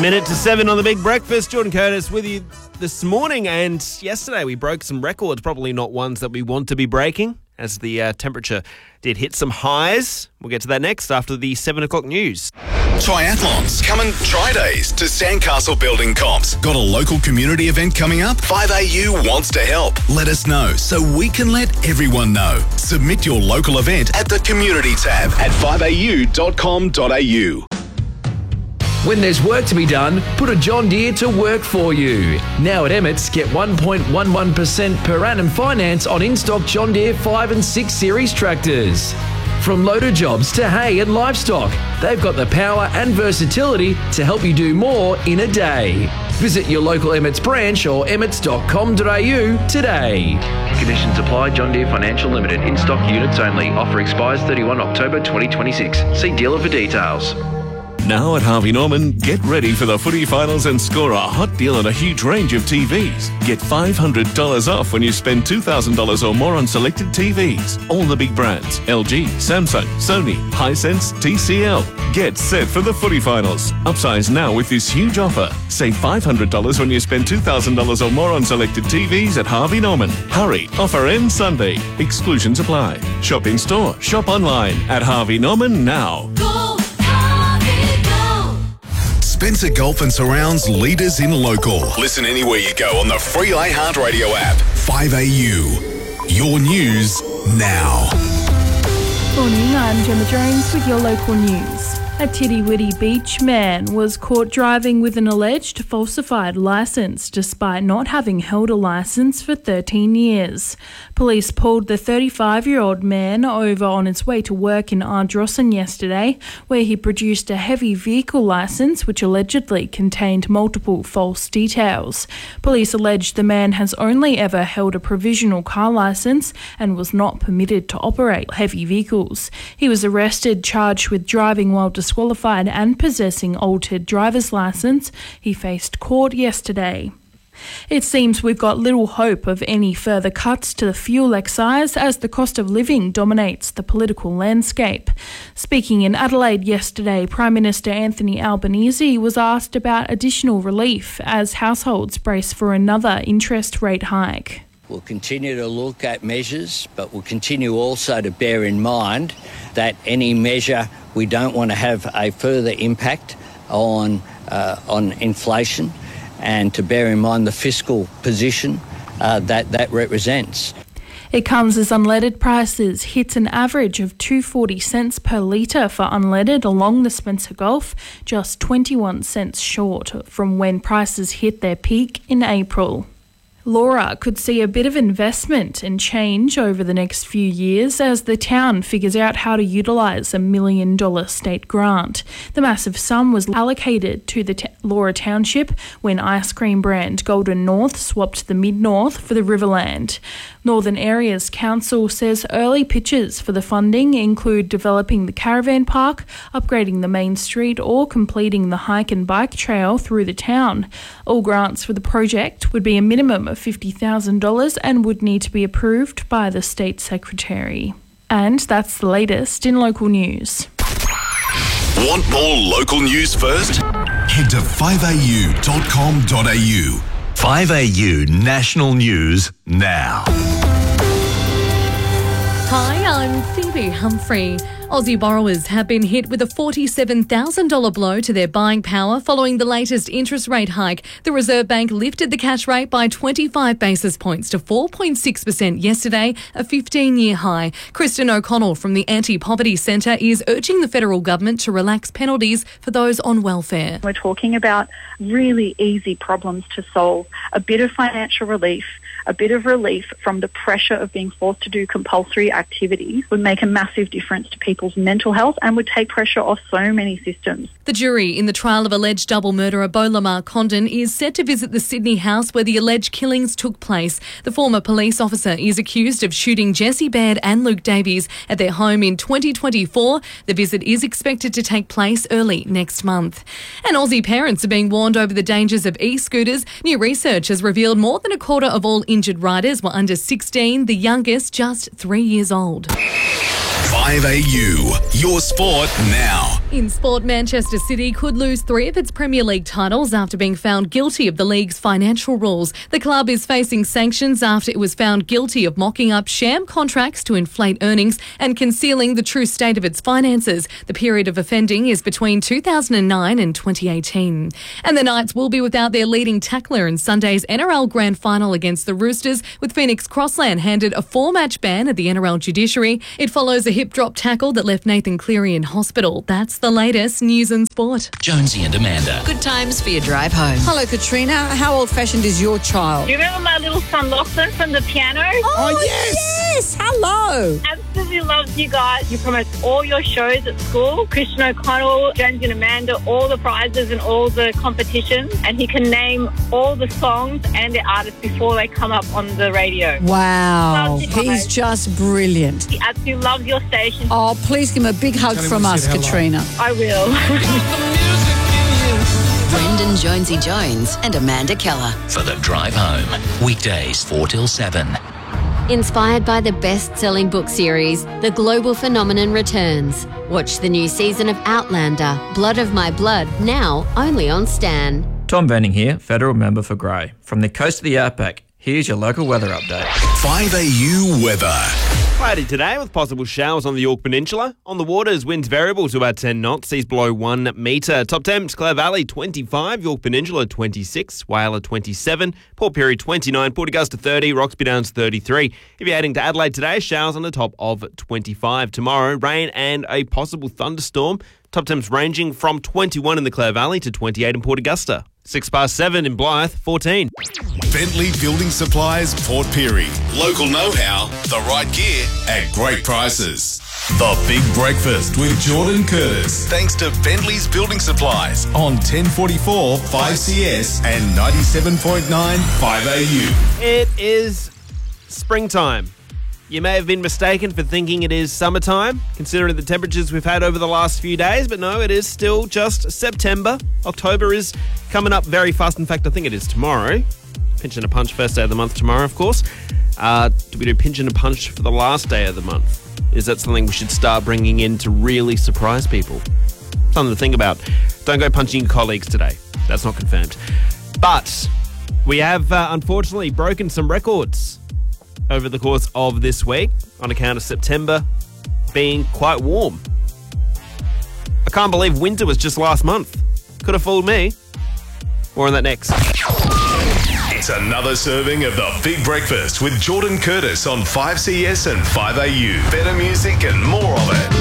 minute to 7 on The Big Breakfast. Jordan Curtis with you this morning, and yesterday we broke some records, probably not ones that we want to be breaking, as the temperature did hit some highs. We'll get to that next after the 7 o'clock news. Triathlons. Come and try days to Sandcastle Building Comps. Got a local community event coming up? 5AU wants to help. Let us know so we can let everyone know. Submit your local event at the community tab at 5au.com.au. When there's work to be done, put a John Deere to work for you. Now at Emmett's, get 1.11% per annum finance on in-stock John Deere 5 and 6 Series tractors. From loader jobs to hay and livestock, they've got the power and versatility to help you do more in a day. Visit your local Emmett's branch or emmets.com.au today. Conditions apply. John Deere Financial Limited. In-stock units only. Offer expires 31 October 2026. See dealer for details. Now at Harvey Norman, get ready for the footy finals and score a hot deal on a huge range of TVs. Get $500 off when you spend $2,000 or more on selected TVs. All the big brands: LG, Samsung, Sony, Hisense, TCL. Get set for the footy finals. Upsize now with this huge offer. Save $500 when you spend $2,000 or more on selected TVs at Harvey Norman. Hurry, offer ends Sunday. Exclusions apply. Shop in store, shop online at Harvey Norman now. Spencer Gulf and Surrounds leaders in local. Listen anywhere you go on the free iHeartRadio app. 5AU. Your news now. Morning, I'm Gemma Jones with your local news. A Tiddy-Witty Beach man was caught driving with an alleged falsified licence despite not having held a licence for 13 years. Police pulled the 35-year-old man over on his way to work in Ardrossan yesterday, where he produced a heavy vehicle licence which allegedly contained multiple false details. Police allege the man has only ever held a provisional car licence and was not permitted to operate heavy vehicles. He was arrested, charged with driving while disqualified and possessing altered driver's licence. He faced court yesterday. It seems we've got little hope of any further cuts to the fuel excise as the cost of living dominates the political landscape. Speaking in Adelaide yesterday, Prime Minister Anthony Albanese was asked about additional relief as households brace for another interest rate hike. We'll continue to look at measures, but we'll continue also to bear in mind that any measure, we don't want to have a further impact on inflation, and to bear in mind the fiscal position that represents. It comes as unleaded prices hit an average of 240 cents per litre for unleaded along the Spencer Gulf, just 21 cents short from when prices hit their peak in April. Laura could see a bit of investment and change over the next few years as the town figures out how to utilise a $1 million state grant. The massive sum was allocated to the Laura Township when ice cream brand Golden North swapped the Mid-North for the Riverland. Northern Areas Council says early pitches for the funding include developing the caravan park, upgrading the main street or completing the hike and bike trail through the town. All grants for the project would be a minimum of $50,000 and would need to be approved by the State Secretary. And that's the latest in local news. Want more local news first? Head to 5au.com.au. 5AU National News now. Hi, I'm Phoebe Humphrey. Aussie borrowers have been hit with a $47,000 blow to their buying power following the latest interest rate hike. The Reserve Bank lifted the cash rate by 25 basis points to 4.6% yesterday, a 15-year high. Kristen O'Connell from the Anti-Poverty Centre is urging the federal government to relax penalties for those on welfare. We're talking about really easy problems to solve, a bit of financial relief, a bit of relief from the pressure of being forced to do compulsory activities would make a massive difference to people's mental health and would take pressure off so many systems. The jury in the trial of alleged double murderer Beau Lamar Condon is set to visit the Sydney house where the alleged killings took place. The former police officer is accused of shooting Jesse Baird and Luke Davies at their home in 2024. The visit is expected to take place early next month. And Aussie parents are being warned over the dangers of e-scooters. New research has revealed more than a quarter of all injured riders were under 16, the youngest just 3 years old. 5AU, your sport now. In sport, Manchester City could lose 3 of its Premier League titles after being found guilty of the league's financial rules. The club is facing sanctions after it was found guilty of mocking up sham contracts to inflate earnings and concealing the true state of its finances. The period of offending is between 2009 and 2018. And the Knights will be without their leading tackler in Sunday's NRL Grand Final against the Roosters, with Phoenix Crossland handed a 4-match ban at the NRL judiciary. It follows a hip drop tackle that left Nathan Cleary in hospital. That's the latest news and sport. Jonesy and Amanda. Good times for your drive home. Hello, Katrina. How old-fashioned is your child? Do you remember my little son Lachlan from the piano? Oh, yes! Hello! Absolutely loves you guys. You promote all your shows at school. Christian O'Connell, Jonesy and Amanda, all the prizes and all the competitions. And he can name all the songs and the artists before they come up on the radio. Wow. He's just brilliant. He absolutely loves your station. Oh, please give him a big hug from us, Katrina. I will. Brendan Jonesy Jones and Amanda Keller. For the drive home. Weekdays 4 till 7. Inspired by the best-selling book series, The Global Phenomenon returns. Watch the new season of Outlander, Blood of My Blood, now only on Stan. Tom Venning here, Federal Member for Grey. From the coast of the Outback, here's your local weather update. 5AU weather. Cloudy today with possible showers on the Yorke Peninsula. On the waters, winds variable to about 10 knots, seas below 1 metre. Top temps, Clare Valley 25, Yorke Peninsula 26, Whyalla 27, Port Pirie 29, Port Augusta 30, Roxby Downs 33. If you're heading to Adelaide today, showers on the top of 25. Tomorrow, rain and a possible thunderstorm. Top temps ranging from 21 in the Clare Valley to 28 in Port Augusta. 7:06 in Blythe, 14. Bentley Building Supplies, Port Pirie. Local know-how, the right gear at great prices. The Big Breakfast with Jordan Curtis. Thanks to Bentley's Building Supplies on 1044 5CS and 97.9 5AU. It is springtime. You may have been mistaken for thinking it is summertime, considering the temperatures we've had over the last few days, but no, it is still just September. October is coming up very fast. In fact, I think it is tomorrow. Pinch and a punch, first day of the month tomorrow, of course. Do we do pinch and a punch for the last day of the month? Is that something we should start bringing in to really surprise people? Something to think about. Don't go punching your colleagues today. That's not confirmed. But we have, unfortunately, broken some records over the course of this week on account of September being quite warm. I can't believe winter was just last month. Could have fooled me. More on that next. It's another serving of the Big Breakfast with Jordan Curtis on 5CS and 5AU. Better music and more of it.